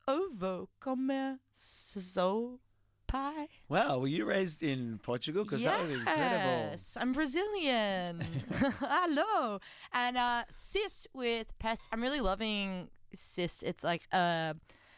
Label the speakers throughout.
Speaker 1: ovo começou, pai.
Speaker 2: Wow, were you raised in Portugal? Because that was incredible.
Speaker 1: Yes, I'm Brazilian. Hello. And Cyst with Pest. I'm really loving Cyst. It's like a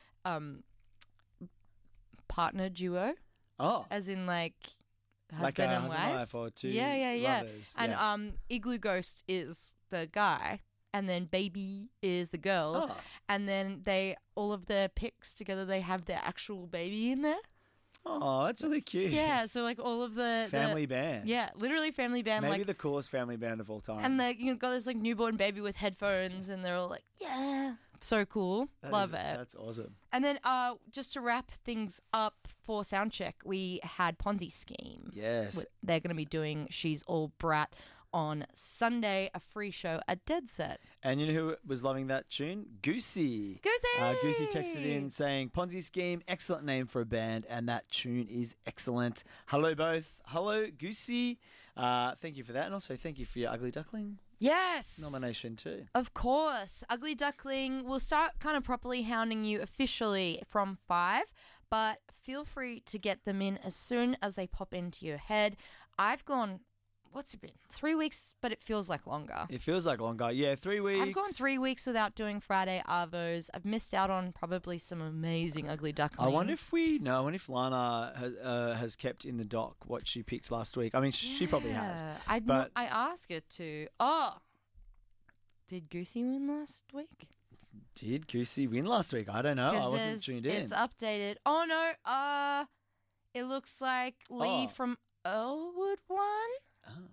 Speaker 1: partner duo.
Speaker 2: Oh.
Speaker 1: As in like husband
Speaker 2: Like a
Speaker 1: and
Speaker 2: husband and
Speaker 1: wife.
Speaker 2: wife or two
Speaker 1: Yeah.
Speaker 2: lovers.
Speaker 1: And Igloo Ghost is the guy. And then Baby is the girl.
Speaker 2: Oh.
Speaker 1: And then all of their pics together, they have their actual baby in there.
Speaker 2: Oh, that's really cute.
Speaker 1: Yeah, so like all of the
Speaker 2: Family band.
Speaker 1: Yeah, literally family band.
Speaker 2: Maybe
Speaker 1: like,
Speaker 2: the coolest family band of all time.
Speaker 1: and you've got this like newborn baby with headphones, and they're all like, yeah, so cool, love it.
Speaker 2: That's awesome.
Speaker 1: And then just to wrap things up for Soundcheck, we had Ponzi Scheme.
Speaker 2: Yes.
Speaker 1: They're going to be doing She's All Brat on Sunday, a free show at Dead Set.
Speaker 2: And you know who was loving that tune? Goosey.
Speaker 1: Goosey!
Speaker 2: Goosey texted in saying, Ponzi Scheme, excellent name for a band, and that tune is excellent. Hello, both. Hello, Goosey. Thank you for that, and also thank you for your Ugly Duckling
Speaker 1: Yes!
Speaker 2: nomination too.
Speaker 1: Of course. Ugly Duckling will start kind of properly hounding you officially from 5, but feel free to get them in as soon as they pop into your head. I've gone... What's it been? 3 weeks, but it feels like longer.
Speaker 2: It feels like longer. Yeah, 3 weeks.
Speaker 1: I've gone 3 weeks without doing Friday Arvos. I've missed out on probably some amazing Ugly Ducklings.
Speaker 2: I wonder if Lana has kept in the doc what she picked last week. I mean, she probably has.
Speaker 1: I asked her to. Oh, did Goosey win last week?
Speaker 2: Did Goosey win last week? I don't know. I wasn't tuned in.
Speaker 1: It's updated. Oh, no. It looks like Lee from Elwood won.
Speaker 2: Oh.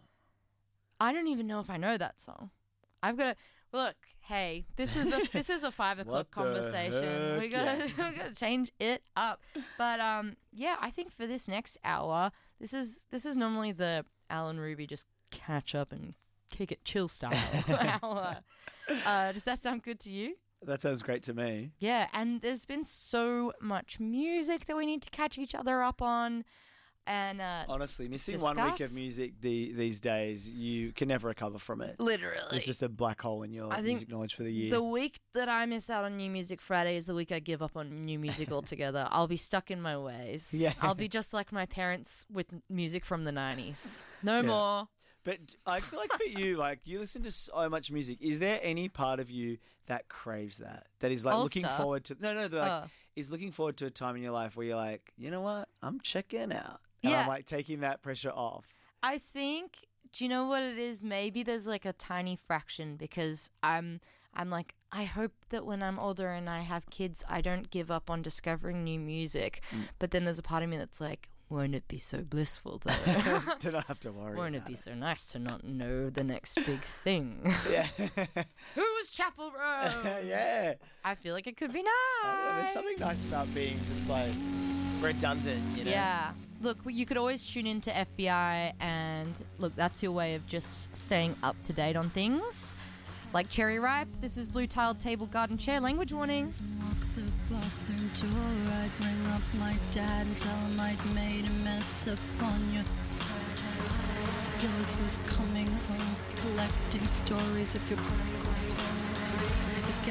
Speaker 1: I don't even know if I know that song. I've got to look. Hey, this is a 5 o'clock conversation. We gotta change it up. But yeah, I think for this next hour, this is normally the Alan Ruby just catch up and kick it chill style hour. Does that sound good to you?
Speaker 2: That sounds great to me.
Speaker 1: Yeah, and there's been so much music that we need to catch each other up on. And
Speaker 2: honestly, missing 1 week of music these days, you can never recover from it.
Speaker 1: Literally.
Speaker 2: It's just a black hole in your music knowledge for the year.
Speaker 1: The week that I miss out on New Music Friday is the week I give up on new music altogether. I'll be stuck in my ways.
Speaker 2: Yeah.
Speaker 1: I'll be just like my parents with music from the 90s. No more.
Speaker 2: But I feel like for you, like you listen to so much music. Is there any part of you that craves that? That is like
Speaker 1: Old
Speaker 2: looking
Speaker 1: stuff?
Speaker 2: forward to is looking forward to a time in your life where you're like, you know what? I'm checking out. And
Speaker 1: Yeah.
Speaker 2: I'm like taking that pressure off.
Speaker 1: I think, do you know what it is? Maybe there's like a tiny fraction because I'm like, I hope that when I'm older and I have kids, I don't give up on discovering new music. But then there's a part of me that's like, won't it be so blissful though?
Speaker 2: To not have to worry.
Speaker 1: Won't it be so nice to not know the next big thing?
Speaker 2: Yeah.
Speaker 1: Who's Chapel Road?
Speaker 2: Yeah.
Speaker 1: I feel like it could be nice.
Speaker 2: There's something nice about being just like redundant, you know?
Speaker 1: Yeah. Look, you could always tune into FBI and look, that's your way of just staying up to date on things. Like Cherry Ripe, this is Blue Tiled Table Garden Chair. Language warning.
Speaker 3: Lock the bathroom door. I'd ring up my dad and tell him I'd made a mess upon your Yours was coming home, collecting stories of your greatest.